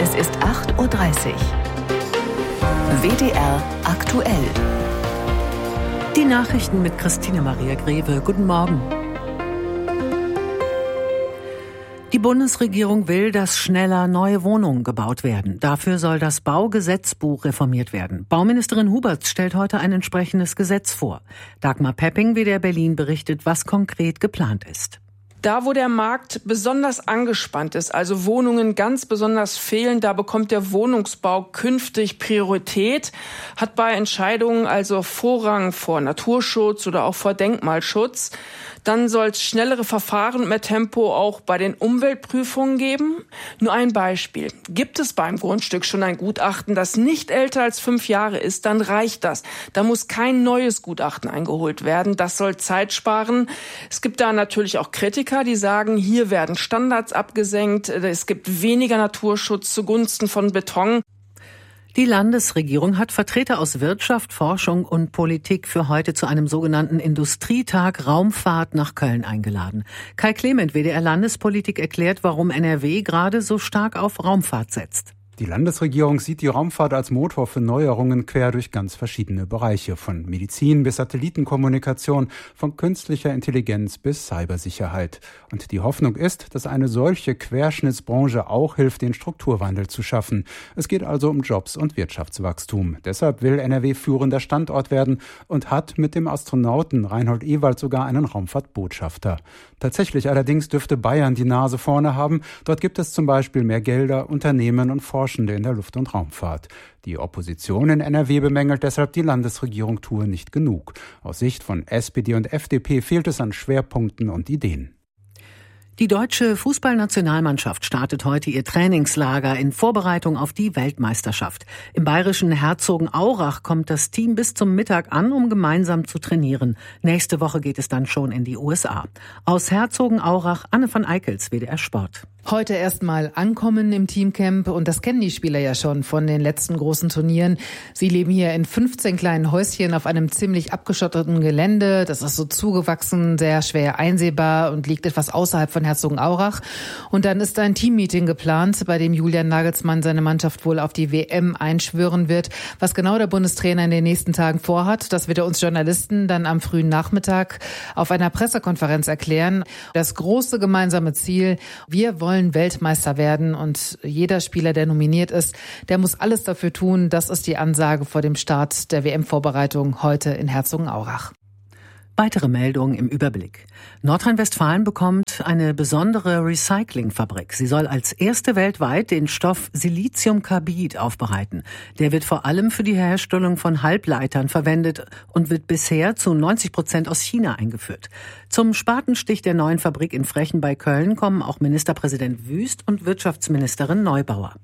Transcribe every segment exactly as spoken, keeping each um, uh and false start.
Es ist acht Uhr dreißig. W D R aktuell. Die Nachrichten mit Christine Maria Greve. Guten Morgen. Die Bundesregierung will, dass schneller neue Wohnungen gebaut werden. Dafür soll das Baugesetzbuch reformiert werden. Bauministerin Huberts stellt heute ein entsprechendes Gesetz vor. Dagmar Pepping, W D R Berlin, berichtet, was konkret geplant ist. Da, wo der Markt besonders angespannt ist, also Wohnungen ganz besonders fehlen, da bekommt der Wohnungsbau künftig Priorität, hat bei Entscheidungen also Vorrang vor Naturschutz oder auch vor Denkmalschutz. Dann soll es schnellere Verfahren und mehr Tempo auch bei den Umweltprüfungen geben. Nur ein Beispiel. Gibt es beim Grundstück schon ein Gutachten, das nicht älter als fünf Jahre ist, dann reicht das. Da muss kein neues Gutachten eingeholt werden. Das soll Zeit sparen. Es gibt da natürlich auch Kritiker, die sagen, hier werden Standards abgesenkt. Es gibt weniger Naturschutz zugunsten von Beton. Die Landesregierung hat Vertreter aus Wirtschaft, Forschung und Politik für heute zu einem sogenannten Industrietag Raumfahrt nach Köln eingeladen. Kai Clement, W D R Landespolitik, erklärt, warum N R W gerade so stark auf Raumfahrt setzt. Die Landesregierung sieht die Raumfahrt als Motor für Neuerungen quer durch ganz verschiedene Bereiche, von Medizin bis Satellitenkommunikation, von künstlicher Intelligenz bis Cybersicherheit. Und die Hoffnung ist, dass eine solche Querschnittsbranche auch hilft, den Strukturwandel zu schaffen. Es geht also um Jobs und Wirtschaftswachstum. Deshalb will N R W führender Standort werden und hat mit dem Astronauten Reinhold Ewald sogar einen Raumfahrtbotschafter. Tatsächlich allerdings dürfte Bayern die Nase vorne haben. Dort gibt es zum Beispiel mehr Gelder, Unternehmen und Forschende in der Luft- und Raumfahrt. Die Opposition in N R W bemängelt deshalb, die Landesregierung tue nicht genug. Aus Sicht von S P D und F D P fehlt es an Schwerpunkten und Ideen. Die deutsche Fußballnationalmannschaft startet heute ihr Trainingslager in Vorbereitung auf die Weltmeisterschaft. Im bayerischen Herzogenaurach kommt das Team bis zum Mittag an, um gemeinsam zu trainieren. Nächste Woche geht es dann schon in die U S A. Aus Herzogenaurach, Anne van Eickels, W D R Sport. Heute erstmal ankommen im Teamcamp, und das kennen die Spieler ja schon von den letzten großen Turnieren. Sie leben hier in fünfzehn kleinen Häuschen auf einem ziemlich abgeschotteten Gelände. Das ist so zugewachsen, sehr schwer einsehbar und liegt etwas außerhalb von Herzogenaurach. Und dann ist ein Teammeeting geplant, bei dem Julian Nagelsmann seine Mannschaft wohl auf die W M einschwören wird. Was genau der Bundestrainer in den nächsten Tagen vorhat, das wird er uns Journalisten dann am frühen Nachmittag auf einer Pressekonferenz erklären. Das große gemeinsame Ziel: wir wollen Weltmeister werden, und jeder Spieler, der nominiert ist, der muss alles dafür tun. Das ist die Ansage vor dem Start der W M-Vorbereitung heute in Herzogenaurach. Weitere Meldungen im Überblick. Nordrhein-Westfalen bekommt eine besondere Recyclingfabrik. Sie soll als erste weltweit den Stoff Siliziumkarbid aufbereiten. Der wird vor allem für die Herstellung von Halbleitern verwendet und wird bisher zu neunzig Prozent aus China eingeführt. Zum Spatenstich der neuen Fabrik in Frechen bei Köln kommen auch Ministerpräsident Wüst und Wirtschaftsministerin Neubauer.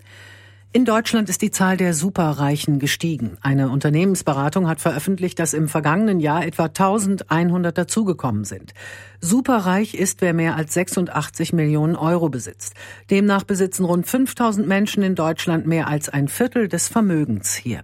In Deutschland ist die Zahl der Superreichen gestiegen. Eine Unternehmensberatung hat veröffentlicht, dass im vergangenen Jahr etwa eintausendeinhundert dazugekommen sind. Superreich ist, wer mehr als sechsundachtzig Millionen Euro besitzt. Demnach besitzen rund fünftausend Menschen in Deutschland mehr als ein Viertel des Vermögens hier.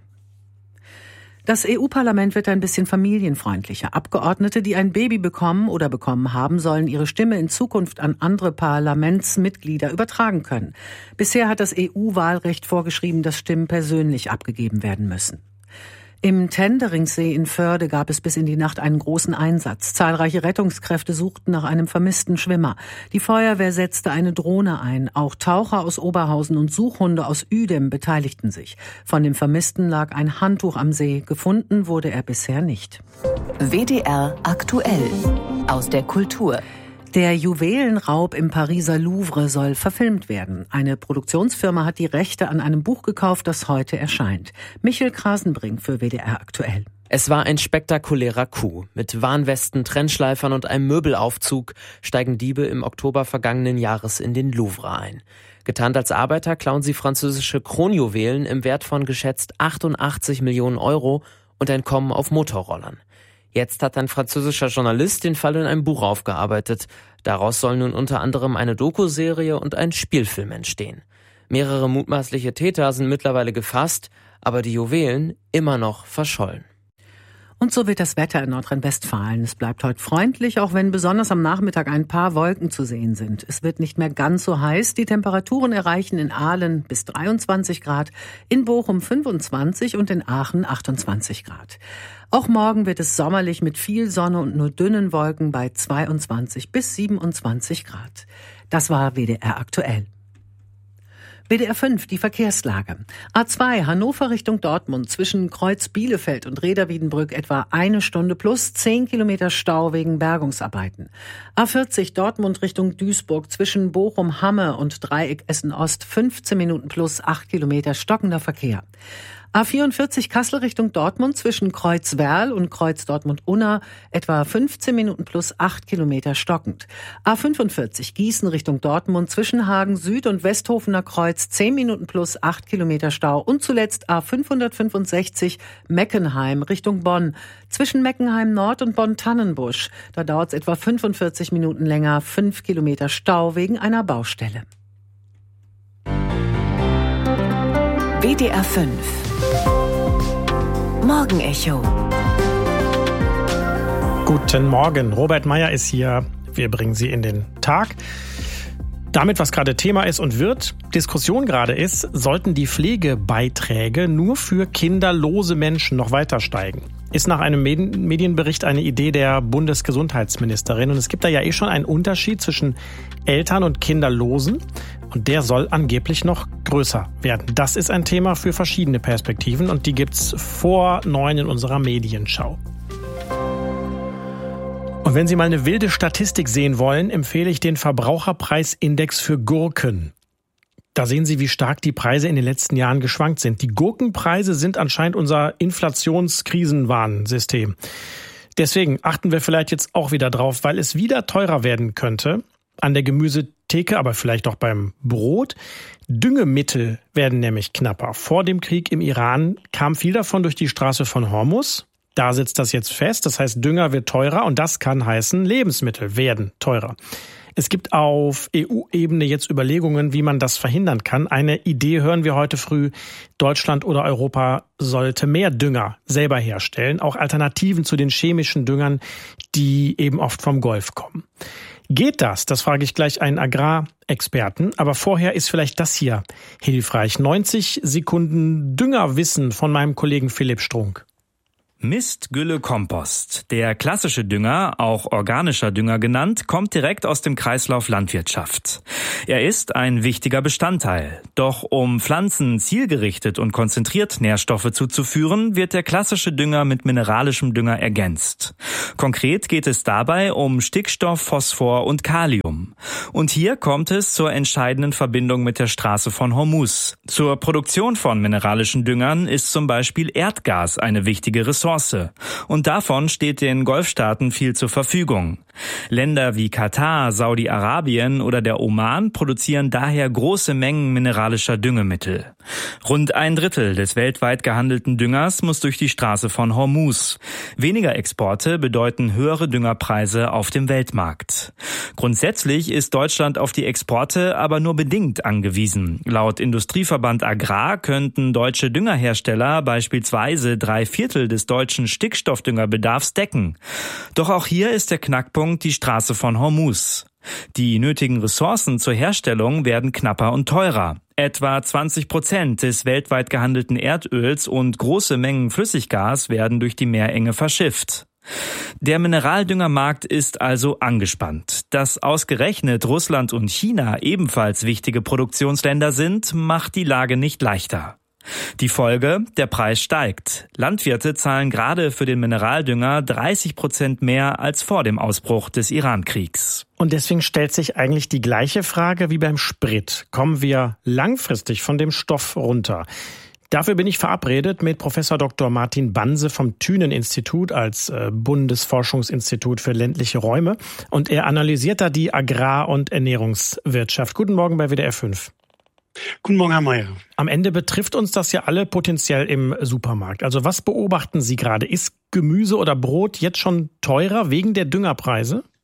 Das E U-Parlament wird ein bisschen familienfreundlicher. Abgeordnete, die ein Baby bekommen oder bekommen haben, sollen ihre Stimme in Zukunft an andere Parlamentsmitglieder übertragen können. Bisher hat das E U-Wahlrecht vorgeschrieben, dass Stimmen persönlich abgegeben werden müssen. Im Tenderingsee in Förde gab es bis in die Nacht einen großen Einsatz. Zahlreiche Rettungskräfte suchten nach einem vermissten Schwimmer. Die Feuerwehr setzte eine Drohne ein. Auch Taucher aus Oberhausen und Suchhunde aus Uedem beteiligten sich. Von dem Vermissten lag ein Handtuch am See. Gefunden wurde er bisher nicht. W D R aktuell aus der Kultur. Der Juwelenraub im Pariser Louvre soll verfilmt werden. Eine Produktionsfirma hat die Rechte an einem Buch gekauft, das heute erscheint. Michael Krasenbrink für W D R aktuell. Es war ein spektakulärer Coup. Mit Warnwesten, Trennschleifern und einem Möbelaufzug steigen Diebe im Oktober vergangenen Jahres in den Louvre ein. Getarnt als Arbeiter klauen sie französische Kronjuwelen im Wert von geschätzt achtundachtzig Millionen Euro und entkommen auf Motorrollern. Jetzt hat ein französischer Journalist den Fall in einem Buch aufgearbeitet. Daraus soll nun unter anderem eine Doku-Serie und ein Spielfilm entstehen. Mehrere mutmaßliche Täter sind mittlerweile gefasst, aber die Juwelen immer noch verschollen. Und so wird das Wetter in Nordrhein-Westfalen. Es bleibt heute freundlich, auch wenn besonders am Nachmittag ein paar Wolken zu sehen sind. Es wird nicht mehr ganz so heiß. Die Temperaturen erreichen in Aalen bis dreiundzwanzig Grad, in Bochum fünfundzwanzig und in Aachen achtundzwanzig Grad. Auch morgen wird es sommerlich mit viel Sonne und nur dünnen Wolken bei zweiundzwanzig bis siebenundzwanzig Grad. Das war W D R aktuell. W D R fünf, die Verkehrslage. A zwei, Hannover Richtung Dortmund, zwischen Kreuz Bielefeld und Reda-Wiedenbrück etwa eine Stunde plus zehn Kilometer Stau wegen Bergungsarbeiten. A vierzig, Dortmund Richtung Duisburg, zwischen Bochum-Hamme und Dreieck Essen-Ost, fünfzehn Minuten plus acht Kilometer stockender Verkehr. A vierundvierzig, Kassel Richtung Dortmund, zwischen Kreuz Werl und Kreuz Dortmund-Unna, etwa fünfzehn Minuten plus acht Kilometer stockend. A fünfundvierzig, Gießen Richtung Dortmund, zwischen Hagen Süd und Westhofener Kreuz, zehn Minuten plus acht Kilometer Stau. Und zuletzt A fünfhundertfünfundsechzig, Meckenheim Richtung Bonn, zwischen Meckenheim Nord und Bonn-Tannenbusch. Da dauert es etwa fünfundvierzig Minuten länger, fünf Kilometer Stau wegen einer Baustelle. W D R fünf Morgenecho. Guten Morgen, Robert Meyer ist hier. Wir bringen Sie in den Tag. Damit, was gerade Thema ist und wird, Diskussion gerade ist, sollten die Pflegebeiträge nur für kinderlose Menschen noch weiter steigen. Ist nach einem Medienbericht eine Idee der Bundesgesundheitsministerin. Und es gibt da ja eh schon einen Unterschied zwischen Eltern und Kinderlosen. Und der soll angeblich noch größer werden. Das ist ein Thema für verschiedene Perspektiven und die gibt's vor neun in unserer Medienschau. Und wenn Sie mal eine wilde Statistik sehen wollen, empfehle ich den Verbraucherpreisindex für Gurken. Da sehen Sie, wie stark die Preise in den letzten Jahren geschwankt sind. Die Gurkenpreise sind anscheinend unser Inflationskrisenwarnsystem. Deswegen achten wir vielleicht jetzt auch wieder drauf, weil es wieder teurer werden könnte. An der Gemüsetheke, aber vielleicht auch beim Brot. Düngemittel werden nämlich knapper. Vor dem Krieg im Iran kam viel davon durch die Straße von Hormuz. Da sitzt das jetzt fest. Das heißt, Dünger wird teurer und das kann heißen, Lebensmittel werden teurer. Es gibt auf E U-Ebene jetzt Überlegungen, wie man das verhindern kann. Eine Idee hören wir heute früh. Deutschland oder Europa sollte mehr Dünger selber herstellen. Auch Alternativen zu den chemischen Düngern, die eben oft vom Golf kommen. Geht das? Das frage ich gleich einen Agrarexperten. Aber vorher ist vielleicht das hier hilfreich. neunzig Sekunden Düngerwissen von meinem Kollegen Philipp Strunk. Mist, Gülle, Kompost. Der klassische Dünger, auch organischer Dünger genannt, kommt direkt aus dem Kreislauf Landwirtschaft. Er ist ein wichtiger Bestandteil. Doch um Pflanzen zielgerichtet und konzentriert Nährstoffe zuzuführen, wird der klassische Dünger mit mineralischem Dünger ergänzt. Konkret geht es dabei um Stickstoff, Phosphor und Kalium. Und hier kommt es zur entscheidenden Verbindung mit der Straße von Hormuz. Zur Produktion von mineralischen Düngern ist zum Beispiel Erdgas eine wichtige Ressource. Und davon steht den Golfstaaten viel zur Verfügung. Länder wie Katar, Saudi-Arabien oder der Oman produzieren daher große Mengen mineralischer Düngemittel. Rund ein Drittel des weltweit gehandelten Düngers muss durch die Straße von Hormuz. Weniger Exporte bedeuten höhere Düngerpreise auf dem Weltmarkt. Grundsätzlich ist Deutschland auf die Exporte aber nur bedingt angewiesen. Laut Industrieverband Agrar könnten deutsche Düngerhersteller beispielsweise drei Viertel des deutschen Stickstoffdüngerbedarfs decken. Doch auch hier ist der Knackpunkt die Straße von Hormuz. Die nötigen Ressourcen zur Herstellung werden knapper und teurer. Etwa zwanzig Prozent des weltweit gehandelten Erdöls und große Mengen Flüssiggas werden durch die Meerenge verschifft. Der Mineraldüngermarkt ist also angespannt. Dass ausgerechnet Russland und China ebenfalls wichtige Produktionsländer sind, macht die Lage nicht leichter. Die Folge, der Preis steigt. Landwirte zahlen gerade für den Mineraldünger dreißig Prozent mehr als vor dem Ausbruch des Iran-Kriegs. Und deswegen stellt sich eigentlich die gleiche Frage wie beim Sprit. Kommen wir langfristig von dem Stoff runter? Dafür bin ich verabredet mit Professor Doktor Martin Banse vom Thünen-Institut als äh, Bundesforschungsinstitut für ländliche Räume. Und er analysiert da die Agrar- und Ernährungswirtschaft. Guten Morgen bei W D R fünf. Guten Morgen, Herr Mayer. Am Ende betrifft uns das ja alle potenziell im Supermarkt. Also was beobachten Sie gerade? Ist Gemüse oder Brot jetzt schon teurer wegen der Düngerpreise?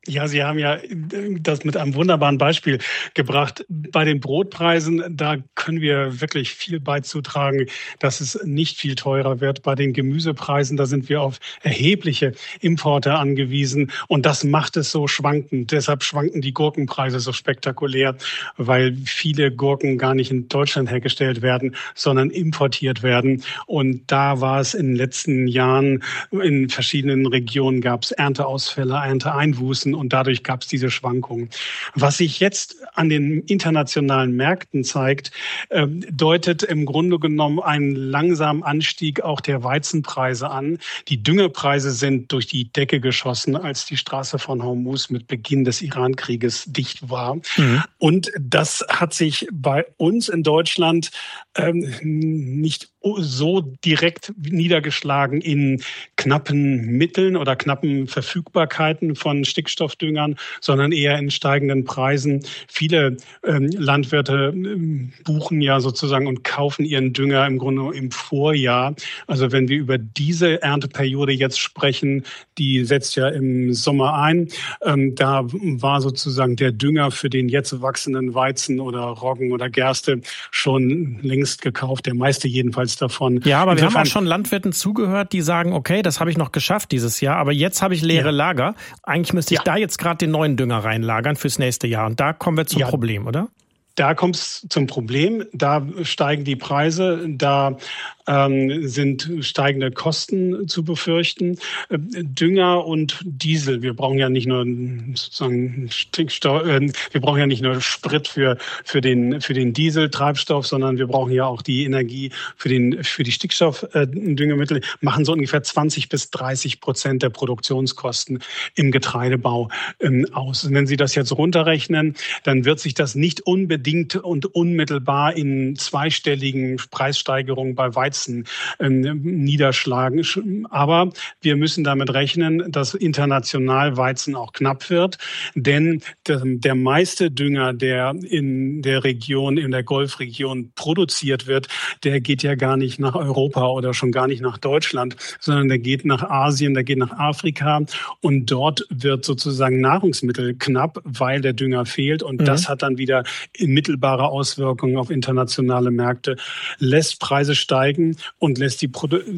Ja, Sie haben ja das mit einem wunderbaren Beispiel gebracht. Bei den Brotpreisen, da können wir wirklich viel beizutragen, dass es nicht viel teurer wird. Bei den Gemüsepreisen, da sind wir auf erhebliche Importe angewiesen. Und das macht es so schwankend. Deshalb schwanken die Gurkenpreise so spektakulär, weil viele Gurken gar nicht in Deutschland hergestellt werden, sondern importiert werden. Und da war es in den letzten Jahren, in verschiedenen Regionen gab es Ernteausfälle, Ernteeinbußen. Und dadurch gab es diese Schwankungen. Was sich jetzt an den internationalen Märkten zeigt, äh, deutet im Grunde genommen einen langsamen Anstieg auch der Weizenpreise an. Die Düngepreise sind durch die Decke geschossen, als die Straße von Hormuz mit Beginn des Iran-Krieges dicht war. Mhm. Und das hat sich bei uns in Deutschland ähm, nicht so direkt niedergeschlagen in knappen Mitteln oder knappen Verfügbarkeiten von Stickstoffdüngern, sondern eher in steigenden Preisen. Viele ähm, Landwirte ähm, buchen ja sozusagen und kaufen ihren Dünger im Grunde im Vorjahr. Also wenn wir über diese Ernteperiode jetzt sprechen, die setzt ja im Sommer ein. Ähm, da war sozusagen der Dünger für den jetzt wachsenden Weizen oder Roggen oder Gerste schon längst gekauft, der meiste jedenfalls davon. Ja, aber Insofern, wir haben auch schon Landwirten zugehört, die sagen, okay, das habe ich noch geschafft dieses Jahr, aber jetzt habe ich leere ja. Lager. Eigentlich müsste ich ja. da jetzt gerade den neuen Dünger reinlagern fürs nächste Jahr. Und da kommen wir zum ja. Problem, oder? Da kommt es zum Problem. Da steigen die Preise, da ähm, sind steigende Kosten zu befürchten. Äh, Dünger und Diesel. Wir brauchen ja nicht nur sozusagen Stickstoff, äh, wir brauchen ja nicht nur Sprit für für den für den Dieseltreibstoff, sondern wir brauchen ja auch die Energie für den für die Stickstoffdüngemittel. Äh, machen so ungefähr zwanzig bis dreißig Prozent der Produktionskosten im Getreidebau ähm, aus. Und wenn Sie das jetzt runterrechnen, dann wird sich das nicht unbedingt und unmittelbar in zweistelligen Preissteigerungen bei Weizen ähm, niederschlagen. Aber wir müssen damit rechnen, dass international Weizen auch knapp wird. Denn der, der meiste Dünger, der in der Region, in der Golfregion produziert wird, der geht ja gar nicht nach Europa oder schon gar nicht nach Deutschland, sondern der geht nach Asien, der geht nach Afrika. Und dort wird sozusagen Nahrungsmittel knapp, weil der Dünger fehlt. Und mhm. das hat dann wieder mittelbare Auswirkungen auf internationale Märkte, lässt Preise steigen und lässt die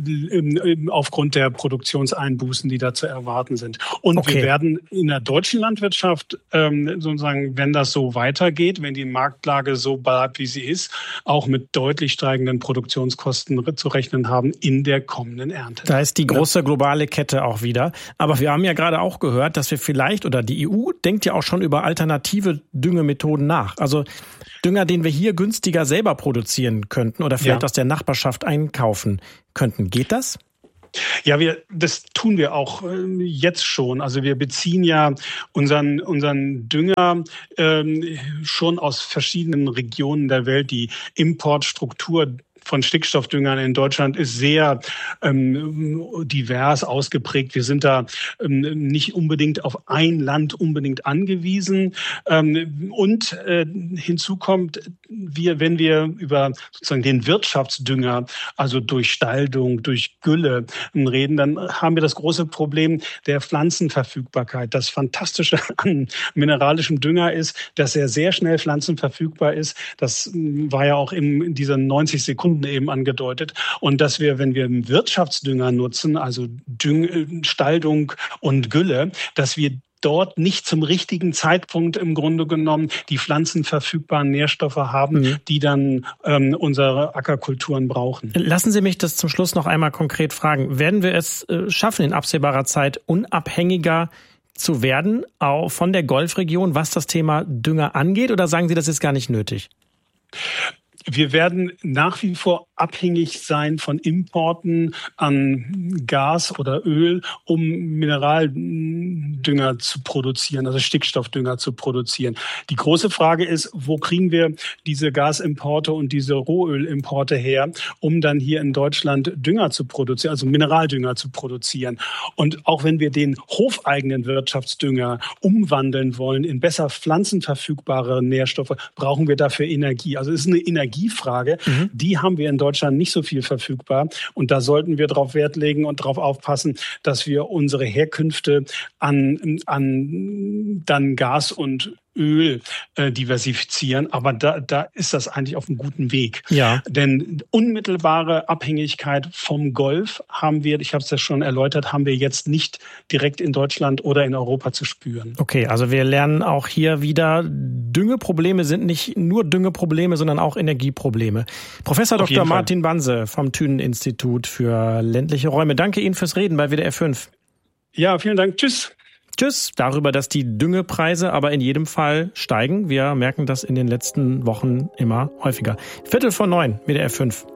Produ- aufgrund der Produktionseinbußen, die da zu erwarten sind. Und okay. wir werden in der deutschen Landwirtschaft ähm, sozusagen, wenn das so weitergeht, wenn die Marktlage so bleibt, wie sie ist, auch mit deutlich steigenden Produktionskosten zu rechnen haben in der kommenden Ernte. Da ist die große globale Kette auch wieder. Aber wir haben ja gerade auch gehört, dass wir vielleicht, oder die E U denkt ja auch schon über alternative Düngemethoden nach. Also Dünger, den wir hier günstiger selber produzieren könnten oder vielleicht ja. aus der Nachbarschaft einkaufen könnten. Geht das? Ja, wir, das tun wir auch äh, jetzt schon. Also wir beziehen ja unseren, unseren Dünger ähm, schon aus verschiedenen Regionen der Welt. Die Importstruktur von Stickstoffdüngern in Deutschland ist sehr ähm, divers ausgeprägt. Wir sind da ähm, nicht unbedingt auf ein Land unbedingt angewiesen. Ähm, und äh, hinzu kommt, wir, wenn wir über sozusagen den Wirtschaftsdünger, also durch Staldung, durch Gülle reden, dann haben wir das große Problem der Pflanzenverfügbarkeit. Das Fantastische an mineralischem Dünger ist, dass er sehr schnell pflanzenverfügbar ist. Das war ja auch in dieser neunzig Sekunden eben angedeutet. Und dass wir, wenn wir Wirtschaftsdünger nutzen, also Düng- Staldung und Gülle, dass wir dort nicht zum richtigen Zeitpunkt im Grunde genommen die pflanzenverfügbaren Nährstoffe haben, mhm. die dann ähm, unsere Ackerkulturen brauchen. Lassen Sie mich das zum Schluss noch einmal konkret fragen. Werden wir es äh, schaffen, in absehbarer Zeit unabhängiger zu werden, auch von der Golfregion, was das Thema Dünger angeht? Oder sagen Sie, das ist gar nicht nötig? Wir werden nach wie vor abhängig sein von Importen an Gas oder Öl, um Mineraldünger zu produzieren, also Stickstoffdünger zu produzieren. Die große Frage ist, wo kriegen wir diese Gasimporte und diese Rohölimporte her, um dann hier in Deutschland Dünger zu produzieren, also Mineraldünger zu produzieren. Und auch wenn wir den hofeigenen Wirtschaftsdünger umwandeln wollen in besser pflanzenverfügbare Nährstoffe, brauchen wir dafür Energie. Also es ist eine Energie Energiefrage, mhm. die haben wir in Deutschland nicht so viel verfügbar. Und da sollten wir darauf Wert legen und darauf aufpassen, dass wir unsere Herkünfte an, an dann Gas und Öl äh, diversifizieren, aber da, da ist das eigentlich auf einem guten Weg. Ja. Denn unmittelbare Abhängigkeit vom Golf haben wir, ich habe es ja schon erläutert, haben wir jetzt nicht direkt in Deutschland oder in Europa zu spüren. Okay, also wir lernen auch hier wieder, Düngeprobleme sind nicht nur Düngeprobleme, sondern auch Energieprobleme. Professor Doktor Martin Banse vom Thünen-Institut für ländliche Räume. Danke Ihnen fürs Reden bei W D R fünf. Ja, vielen Dank. Tschüss. Tschüss, darüber, dass die Düngepreise aber in jedem Fall steigen. Wir merken das in den letzten Wochen immer häufiger. Viertel vor neun, W D R fünf.